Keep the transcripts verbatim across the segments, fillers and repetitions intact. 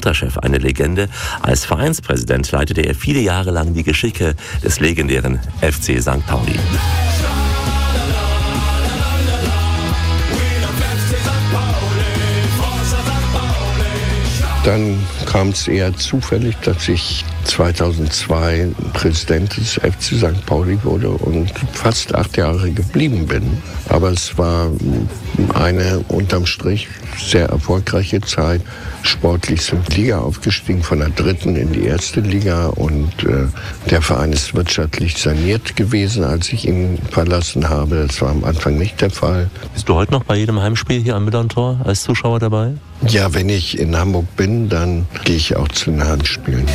Theaterchef eine Legende. Als Vereinspräsident leitete er viele Jahre lang die Geschicke des legendären F C Sankt Pauli. Dann kam es eher zufällig, dass ich zweitausendzwei Präsident des F C Sankt Pauli wurde und fast acht Jahre geblieben bin. Aber es war eine unterm Strich sehr erfolgreiche Zeit. Sportlich sind die Liga aufgestiegen, von der dritten in die erste Liga, und äh, der Verein ist wirtschaftlich saniert gewesen, als ich ihn verlassen habe. Das war am Anfang nicht der Fall. Bist du heute noch bei jedem Heimspiel hier am Millerntor als Zuschauer dabei? Ja, wenn ich in Hamburg bin, dann gehe ich auch zu den Heimspielen.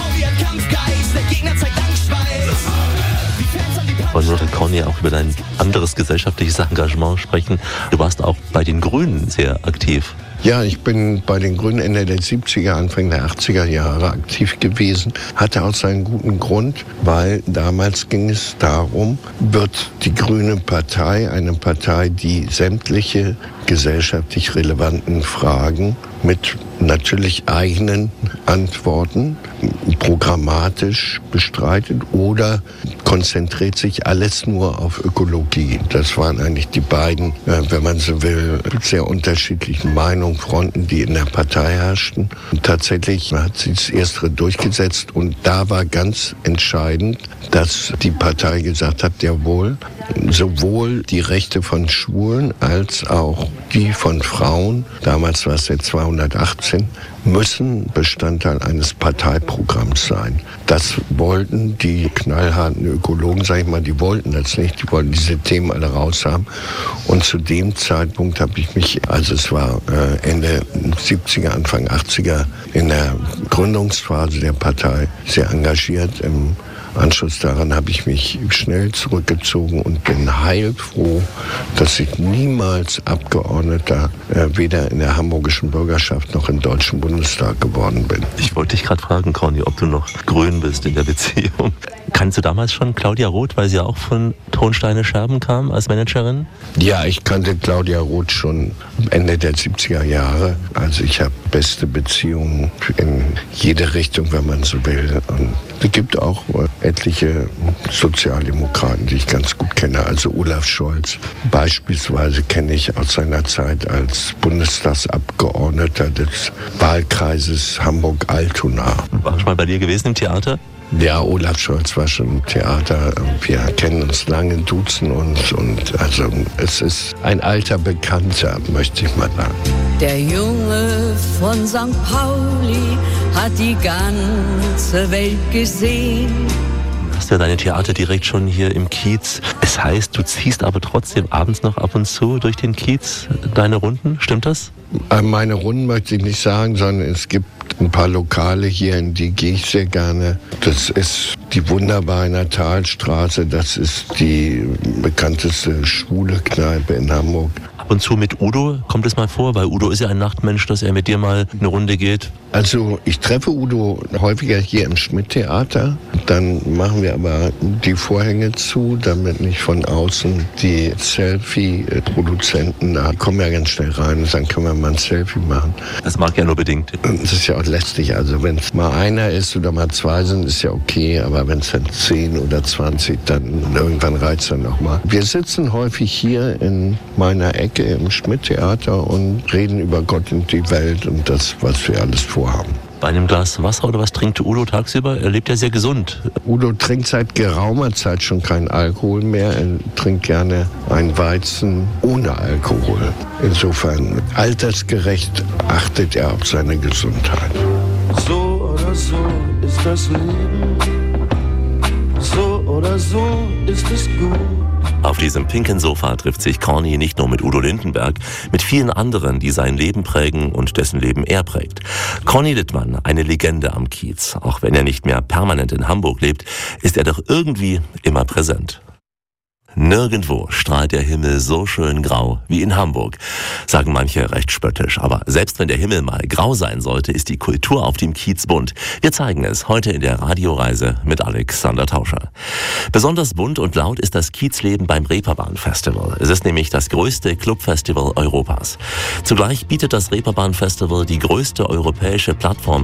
Wollen wir, Conny, auch über dein anderes gesellschaftliches Engagement sprechen? Du warst auch bei den Grünen sehr aktiv. Ja, ich bin bei den Grünen Ende der siebziger, Anfang der achtziger Jahre aktiv gewesen. Hatte auch seinen guten Grund, weil damals ging es darum, wird die Grüne Partei eine Partei, die sämtliche gesellschaftlich relevanten Fragen mit natürlich eigenen Antworten programmatisch bestreitet, oder konzentriert sich alles nur auf Ökologie. Das waren eigentlich die beiden, wenn man so will, sehr unterschiedlichen Meinungen, Fronten, die in der Partei herrschten. Und tatsächlich hat sich das Erstere durchgesetzt, und da war ganz entscheidend, dass die Partei gesagt hat, jawohl, sowohl die Rechte von Schwulen als auch die von Frauen, damals war es der zweihundertachtzehn, müssen Bestandteil eines Parteiprogramms sein. Das wollten die knallharten Ökologen, sag ich mal, die wollten das nicht, die wollten diese Themen alle raushaben. Und zu dem Zeitpunkt habe ich mich, also es war äh, Ende siebziger, Anfang achtziger, in der Gründungsphase der Partei sehr engagiert. Im Anschluss daran habe ich mich schnell zurückgezogen und bin heilfroh, dass ich niemals Abgeordneter äh, weder in der hamburgischen Bürgerschaft noch im Deutschen Bundestag geworden bin. Ich wollte dich gerade fragen, Conny, ob du noch grün bist in der Beziehung. Kannst du damals schon Claudia Roth, weil sie auch von Tonsteine Scherben kam als Managerin? Ja, ich kannte Claudia Roth schon Ende der siebziger Jahre. Also ich habe beste Beziehungen in jede Richtung, wenn man so will. Und es gibt auch etliche Sozialdemokraten, die ich ganz gut kenne. Also Olaf Scholz beispielsweise kenne ich aus seiner Zeit als Bundestagsabgeordneter des Wahlkreises Hamburg-Altona. War schon mal bei dir gewesen im Theater? Ja, Olaf Scholz war schon im Theater. Wir kennen uns lange, duzen uns, und also es ist ein alter Bekannter, möchte ich mal sagen. Der Junge von Sankt Pauli hat die ganze Welt gesehen. Du hast ja deine Theater direkt schon hier im Kiez. Es heißt, du ziehst aber trotzdem abends noch ab und zu durch den Kiez deine Runden. Stimmt das? Meine Runden möchte ich nicht sagen, sondern es gibt ein paar Lokale hier, in die gehe ich sehr gerne. Das ist die wunderbare Natalstraße, das ist die bekannteste schwule Kneipe in Hamburg. Ab und zu mit Udo kommt es mal vor, weil Udo ist ja ein Nachtmensch, dass er mit dir mal eine Runde geht. Also ich treffe Udo häufiger hier im Schmidt-Theater. Dann machen wir aber die Vorhänge zu, damit nicht von außen die Selfie-Produzenten, da kommen ja ganz schnell rein und sagen, können wir mal ein Selfie machen. Das mag ja nur bedingt. Das ist ja auch lästig. Also wenn es mal einer ist oder mal zwei sind, ist ja okay. Aber wenn es dann zehn oder zwanzig, dann irgendwann reizt dann noch mal. Wir sitzen häufig hier in meiner Ecke im Schmidt-Theater und reden über Gott und die Welt und das, was wir alles vorhaben. Bei einem Glas Wasser oder was trinkt Udo tagsüber? Er lebt ja sehr gesund. Udo trinkt seit geraumer Zeit schon keinen Alkohol mehr. Er trinkt gerne einen Weizen ohne Alkohol. Insofern altersgerecht achtet er auf seine Gesundheit. So oder so ist das Leben. So oder so ist es gut. Auf diesem pinken Sofa trifft sich Conny nicht nur mit Udo Lindenberg, mit vielen anderen, die sein Leben prägen und dessen Leben er prägt. Conny Littmann, eine Legende am Kiez. Auch wenn er nicht mehr permanent in Hamburg lebt, ist er doch irgendwie immer präsent. Nirgendwo strahlt der Himmel so schön grau wie in Hamburg, sagen manche recht spöttisch. Aber selbst wenn der Himmel mal grau sein sollte, ist die Kultur auf dem Kiez bunt. Wir zeigen es heute in der Radioreise mit Alexander Tauscher. Besonders bunt und laut ist das Kiezleben beim Reeperbahn Festival. Es ist nämlich das größte Clubfestival Europas. Zugleich bietet das Reeperbahn Festival die größte europäische Plattform